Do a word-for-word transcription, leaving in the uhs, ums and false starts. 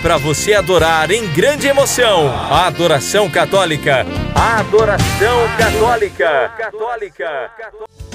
Para você adorar em grande emoção. A adoração católica. A adoração católica. Católica.